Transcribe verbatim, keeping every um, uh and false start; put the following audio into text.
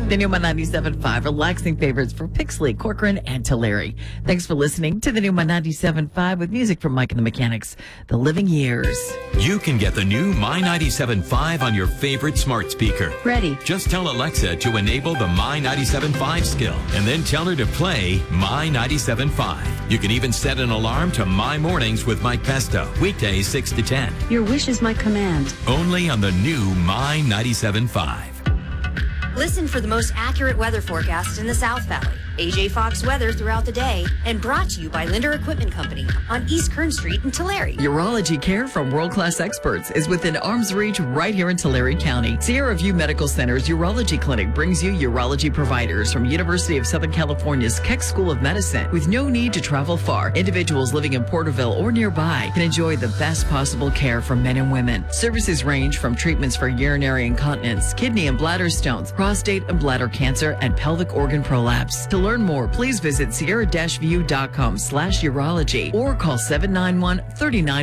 The new My ninety-seven point five, relaxing favorites for Pixley, Corcoran, and Tulare. Thanks for listening to the new My ninety-seven point five with music from Mike and the Mechanics, The Living Years. You can get the new My ninety-seven point five on your favorite smart speaker. Ready. Just tell Alexa to enable the My ninety-seven point five skill and then tell her to play My ninety-seven point five. You can even set an alarm to My Mornings with Mike Pesto, weekdays six to ten. Your wish is my command. Only on the new My ninety-seven point five. Listen for the most accurate weather forecast in the South Valley. A J Fox weather throughout the day, and brought to you by Linder Equipment Company on East Kern Street in Tulare. Urology care from world-class experts is within arm's reach right here in Tulare County. Sierra View Medical Center's Urology Clinic brings you urology providers from University of Southern California's Keck School of Medicine. With no need to travel far, individuals living in Porterville or nearby can enjoy the best possible care for men and women. Services range from treatments for urinary incontinence, kidney and bladder stones, prostate and bladder cancer, and pelvic organ prolapse. To learn more, please visit sierra view dot com slash urology or call seven nine one, three nine